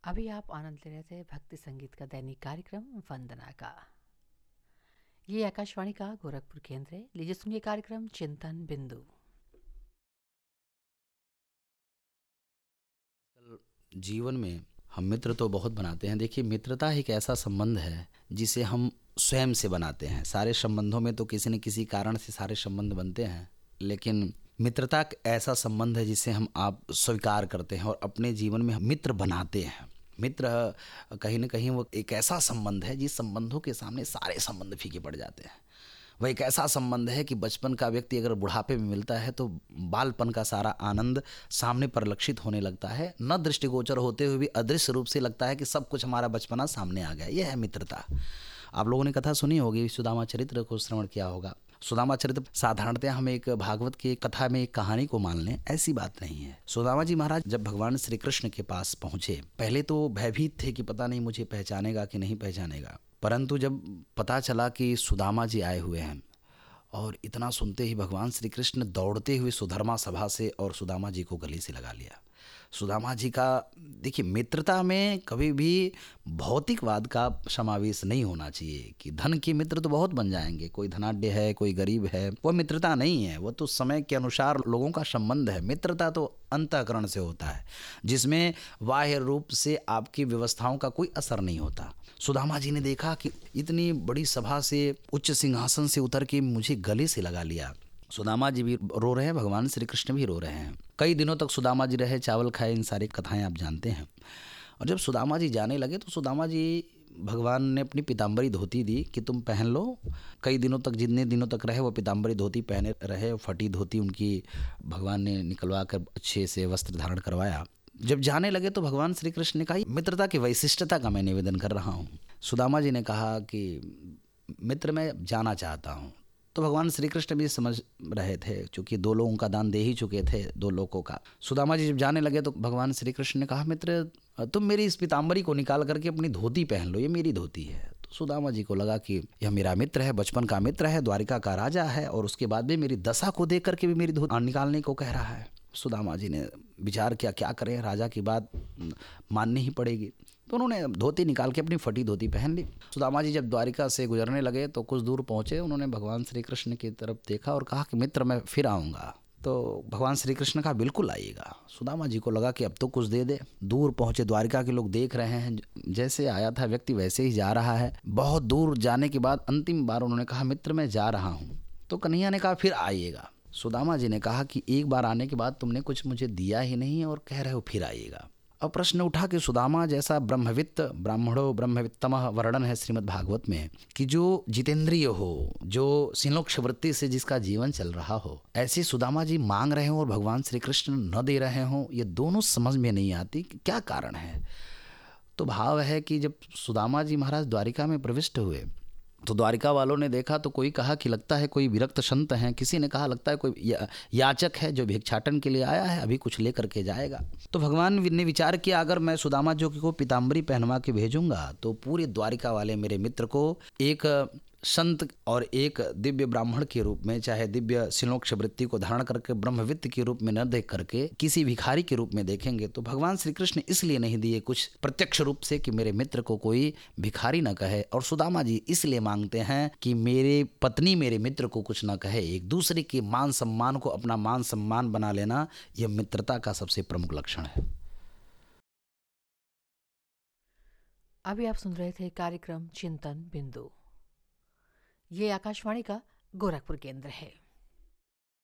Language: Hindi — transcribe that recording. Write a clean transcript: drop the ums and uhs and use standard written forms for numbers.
अभी आप आनंद ले रहे थे भक्ति संगीत का दैनिक कार्यक्रम वंदना का। ये आकाशवाणी का गोरखपुर केंद्र है। लीजिए सुनिए कार्यक्रम चिंतन बिंदु। जीवन में हम मित्र तो बहुत बनाते हैं। देखिए, मित्रता एक ऐसा संबंध है जिसे हम स्वयं से बनाते हैं। सारे संबंधों में तो किसी न किसी कारण से सारे संबंध बनते हैं, लेकिन मित्रता एक ऐसा संबंध है जिसे हम आप स्वीकार करते हैं और अपने जीवन में हम मित्र बनाते हैं। मित्र कहीं न कहीं वो एक ऐसा संबंध है जिस संबंधों के सामने सारे संबंध फीके पड़ जाते हैं। वह एक ऐसा संबंध है कि बचपन का व्यक्ति अगर बुढ़ापे में मिलता है तो बालपन का सारा आनंद सामने परिलक्षित होने लगता है। न दृष्टिगोचर होते हुए भी अदृश्य रूप से लगता है कि सब कुछ हमारा बचपना सामने आ गया। यह है मित्रता। आप लोगों ने कथा सुनी होगी, सुदामा चरित्र को श्रवण किया होगा। सुदामा चरित्र साधारणतः हम एक भागवत की कथा में एक कहानी को मान लें, ऐसी बात नहीं है। सुदामा जी महाराज जब भगवान श्री कृष्ण के पास पहुंचे, पहले तो भयभीत थे कि पता नहीं मुझे पहचानेगा कि नहीं पहचानेगा, परंतु जब पता चला कि सुदामा जी आए हुए हैं और इतना सुनते ही भगवान श्री कृष्ण दौड़ते हुए सुधर्मा सभा से और सुदामा जी को गले से लगा लिया। सुदामा जी का देखिए, मित्रता में कभी भी भौतिकवाद का समावेश नहीं होना चाहिए कि धन के मित्र तो बहुत बन जाएंगे, कोई धनाढ्य है कोई गरीब है, वो मित्रता नहीं है। वो तो समय के अनुसार लोगों का संबंध है। मित्रता तो अंतःकरण से होता है, जिसमें बाह्य रूप से आपकी व्यवस्थाओं का कोई असर नहीं होता। सुदामा जी ने देखा कि इतनी बड़ी सभा से, उच्च सिंहासन से उतर के मुझे गले से लगा लिया। सुदामा जी भी रो रहे हैं, भगवान श्री कृष्ण भी रो रहे हैं। कई दिनों तक सुदामा जी रहे, चावल खाए, इन सारी कथाएं आप जानते हैं। और जब सुदामा जी जाने लगे तो सुदामा जी, भगवान ने अपनी पीताम्बरी धोती दी कि तुम पहन लो। कई दिनों तक, जितने दिनों तक रहे वो पीताम्बरी धोती पहने रहे। फटी धोती उनकी भगवान ने निकलवा कर अच्छे से वस्त्र धारण करवाया। जब जाने लगे तो भगवान श्री कृष्ण ने कहा, मित्रता की वैशिष्टता का मैं निवेदन कर रहा हूँ। सुदामा जी ने कहा कि मित्र, मैं जाना चाहता हूँ। तो भगवान श्री कृष्ण भी समझ रहे थे, क्योंकि 2 लोगों का दान दे ही चुके थे, 2 लोगों का। सुदामा जी जब जाने लगे तो भगवान श्री कृष्ण ने कहा, मित्र, तुम मेरी इस पीताम्बरी को निकाल करके अपनी धोती पहन लो, ये मेरी धोती है। तो सुदामा जी को लगा कि यह मेरा मित्र है, बचपन का मित्र है, द्वारिका का राजा है, और उसके बाद भी मेरी दशा को देख करके भी मेरी धोती निकालने को कह रहा है। सुदामा जी ने विचार किया, क्या करें, राजा की बात माननी ही पड़ेगी। तो उन्होंने धोती निकाल के अपनी फटी धोती पहन ली। सुदामा जी जब द्वारिका से गुजरने लगे तो कुछ दूर पहुँचे, उन्होंने भगवान श्री कृष्ण की तरफ देखा और कहा कि मित्र, मैं फिर आऊँगा। तो भगवान श्री कृष्ण कहा, बिल्कुल आइएगा। सुदामा जी को लगा कि अब तो कुछ दे दे। दूर पहुँचे, द्वारिका के लोग देख रहे हैं, जैसे आया था व्यक्ति वैसे ही जा रहा है। बहुत दूर जाने के बाद अंतिम बार उन्होंने कहा, मित्र, मैं जा रहा हूँ। तो कन्हैया ने कहा, फिर आइएगा। सुदामा जी ने कहा कि एक बार आने के बाद तुमने कुछ मुझे दिया ही नहीं और कह रहे हो फिर आइएगा। अब प्रश्न उठा कि सुदामा जैसा ब्रह्मवित्त, ब्राह्मणो ब्रह्मवित्तमः वर्णन है श्रीमद् भागवत में, कि जो जितेंद्रिय हो, जो सिनोक्ष वृत्ति से जिसका जीवन चल रहा हो, ऐसे सुदामा जी मांग रहे हो और भगवान श्री कृष्ण न दे रहे हो, ये दोनों समझ में नहीं आती कि क्या कारण है। तो भाव है कि जब सुदामा जी महाराज द्वारिका में प्रविष्ट हुए तो द्वारिका वालों ने देखा तो कोई कहा कि लगता है कोई विरक्त संत हैं, किसी ने कहा लगता है कोई याचक है जो भिक्षाटन के लिए आया है, अभी कुछ लेकर के जाएगा। तो भगवान ने विचार किया, अगर मैं सुदामा जी को पीताम्बरी पहनवा के भेजूंगा तो पूरे द्वारिका वाले मेरे मित्र को एक संत और एक दिव्य ब्राह्मण के रूप में, चाहे दिव्य सिनोक्ष वृत्ति को धारण करके ब्रह्मवित्त के रूप में न देख करके किसी भिखारी के रूप में देखेंगे। तो भगवान श्री कृष्ण इसलिए नहीं दिए कुछ प्रत्यक्ष रूप से कि मेरे मित्र को कोई भिखारी न कहे, और सुदामा जी इसलिए मांगते हैं कि मेरे पत्नी मेरे मित्र को कुछ न कहे। एक दूसरे के मान सम्मान को अपना मान सम्मान बना लेना, यह मित्रता का सबसे प्रमुख लक्षण है। अभी आप सुन रहे थे कार्यक्रम चिंतन बिंदु। ये आकाशवाणी का गोरखपुर केंद्र है।